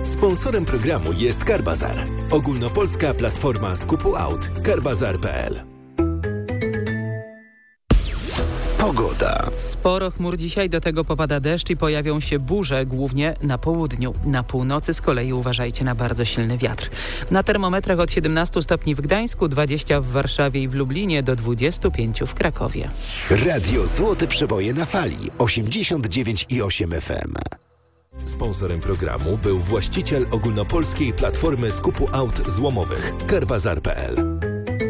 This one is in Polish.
Sponsorem programu jest Carbazar. Ogólnopolska platforma skupu aut. Carbazar.pl. Pogoda. Sporo chmur dzisiaj, do tego popada deszcz i pojawią się burze, głównie na południu. Na północy z kolei uważajcie na bardzo silny wiatr. Na termometrach od 17 stopni w Gdańsku, 20 w Warszawie i w Lublinie, do 25 w Krakowie. Radio Złote Przeboje na fali 89,8 FM. Sponsorem programu był właściciel ogólnopolskiej platformy skupu aut złomowych Carbazar.pl.